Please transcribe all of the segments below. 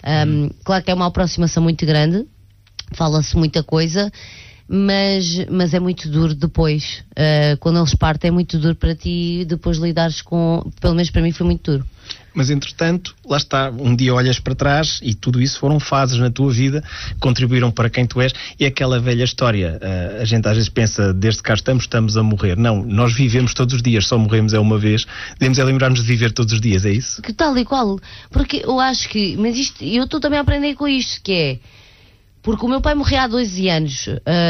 Claro que é uma aproximação muito grande, fala-se muita coisa, mas é muito duro depois. Quando eles partem é muito duro para ti depois lidares com, pelo menos para mim foi muito duro. Mas entretanto, lá está, um dia olhas para trás e tudo isso foram fases na tua vida, contribuíram para quem tu és, e aquela velha história, a gente às vezes pensa, desde cá estamos a morrer. Não, nós vivemos todos os dias, só morremos é uma vez, devemos é lembrar-nos de viver todos os dias, é isso? Que tal e qual, porque eu acho que, mas isto, eu estou também a aprender com isto, que é, porque o meu pai morreu há 12 anos,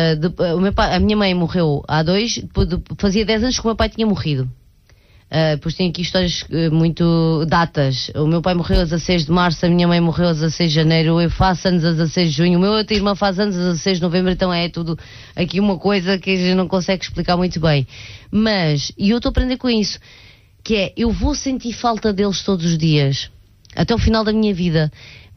a minha mãe morreu há 2, fazia 10 anos que o meu pai tinha morrido. Depois tem aqui histórias muito datas. O meu pai morreu a 16 de março, a minha mãe morreu a 16 de janeiro, eu faço anos a 16 de junho, o meu outra irmã faz anos a 16 de novembro, então é tudo aqui uma coisa que a gente não consegue explicar muito bem. Mas, e eu estou a aprender com isso, que é, eu vou sentir falta deles todos os dias, até o final da minha vida.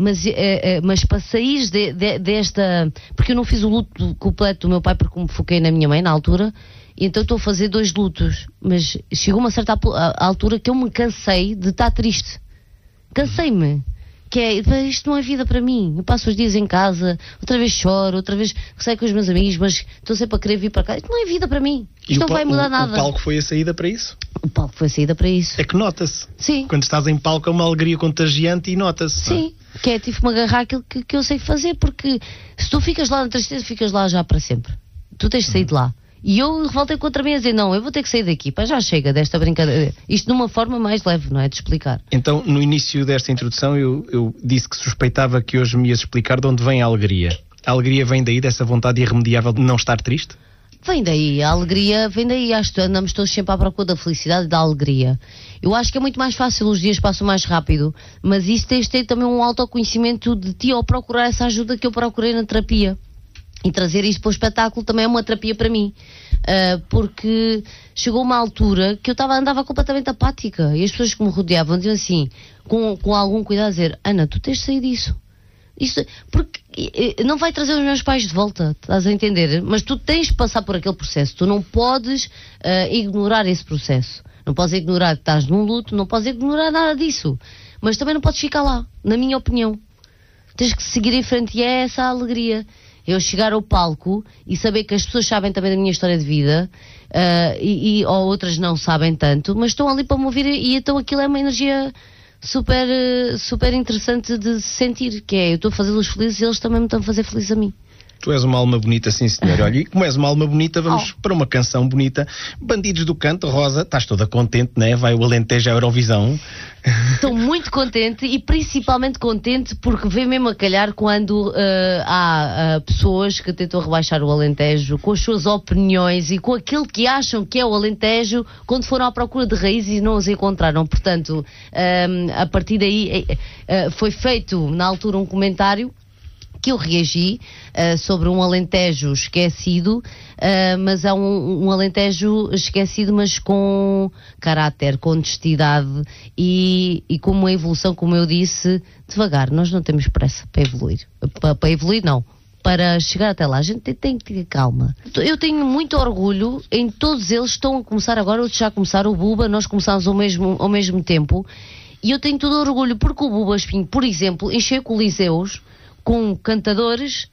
Mas para sair desta... Porque eu não fiz o luto completo do meu pai porque me foquei na minha mãe na altura, e então estou a fazer 2 lutos. Mas chegou uma certa altura que eu me cansei de estar triste. Cansei-me. Que é, isto não é vida para mim. Eu passo os dias em casa, outra vez choro, outra vez saio com os meus amigos, mas estou sempre a querer vir para cá. Isto não é vida para mim. Isto não vai mudar nada. O palco foi a saída para isso? O palco foi a saída para isso. É que nota-se. Sim. Quando estás em palco é uma alegria contagiante e nota-se. Sim. Que é tipo-me agarrar aquilo que eu sei fazer, porque se tu ficas lá na tristeza, ficas lá já para sempre. Tu tens de sair de lá. E eu revoltei contra mim a dizer, não, eu vou ter que sair daqui, pá, já chega desta brincadeira. Isto de uma forma mais leve, não é? De explicar. Então, no início desta introdução, eu disse que suspeitava que hoje me ias explicar de onde vem a alegria. A alegria vem daí, dessa vontade irremediável de não estar triste? Vem daí, a alegria vem daí. Acho que andamos todos sempre à procura da felicidade e da alegria. Eu acho que é muito mais fácil, os dias passam mais rápido, mas isso tens de ter também um autoconhecimento de ti ao procurar essa ajuda que eu procurei na terapia. E trazer isto para o espetáculo também é uma terapia para mim, porque chegou uma altura que eu andava completamente apática e as pessoas que me rodeavam diziam assim, com algum cuidado, a dizer, Ana, tu tens de sair disso. Isto, porque não vai trazer os meus pais de volta, estás a entender? Mas tu tens de passar por aquele processo, tu não podes ignorar esse processo, não podes ignorar que estás num luto, não podes ignorar nada disso, mas também não podes ficar lá, na minha opinião. Tens que seguir em frente e é essa a alegria. Eu chegar ao palco e saber que as pessoas sabem também da minha história de vida, ou outras não sabem tanto, mas estão ali para me ouvir, e então aquilo é uma energia super interessante de sentir, que é, eu estou a fazê-los felizes e eles também me estão a fazer feliz a mim. Tu és uma alma bonita, sim senhor. Olha, e como és uma alma bonita, vamos para uma canção bonita. Bandidos do Canto. Rosa, estás toda contente, não é? Vai o Alentejo à Eurovisão. Estou muito contente e principalmente contente porque vem mesmo a calhar quando há pessoas que tentam rebaixar o Alentejo com as suas opiniões e com aquilo que acham que é o Alentejo quando foram à procura de raízes e não os encontraram. Portanto, a partir daí foi feito na altura um comentário que eu reagi sobre um Alentejo esquecido, mas é um Alentejo esquecido, mas com caráter, com honestidade e com uma evolução, como eu disse, devagar. Nós não temos pressa para evoluir. Para evoluir, não. Para chegar até lá, a gente tem que ter calma. Eu tenho muito orgulho em todos eles, estão a começar agora, outros já começaram, o Buba, nós começámos ao mesmo tempo, e eu tenho todo orgulho, porque o Buba Espinho, por exemplo, encheu coliseus com cantadores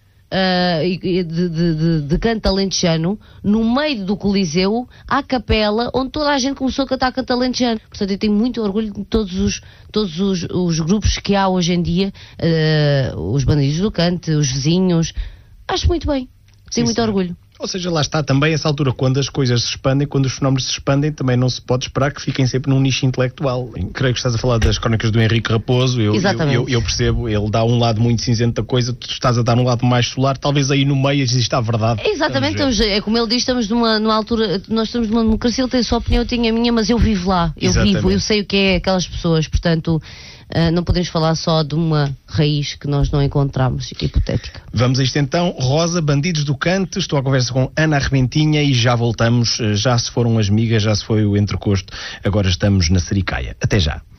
de canto alentejano no meio do Coliseu, à capela, onde toda a gente começou a cantar canto alentejano. Portanto, eu tenho muito orgulho de todos os grupos que há hoje em dia, os Bandidos do Canto, os vizinhos. Acho muito bem, tenho muito orgulho. Ou seja, lá está também essa altura, quando as coisas se expandem, quando os fenómenos se expandem, também não se pode esperar que fiquem sempre num nicho intelectual. Creio que estás a falar das crónicas do Henrique Raposo, eu percebo, ele dá um lado muito cinzento da coisa, tu estás a dar um lado mais solar, talvez aí no meio exista a verdade. Exatamente, é como ele diz, estamos numa altura, nós estamos numa democracia, ele tem a sua opinião, eu tenho a minha, mas eu vivo lá, eu sei o que é aquelas pessoas, portanto... não podemos falar só de uma raiz que nós não encontramos, hipotética. Vamos a isto então. Rosa, Bandidos do Canto. Estou à conversa com Ana Arrebentinha e já voltamos. Já se foram as migas, já se foi o entrecosto. Agora estamos na Sericaia. Até já.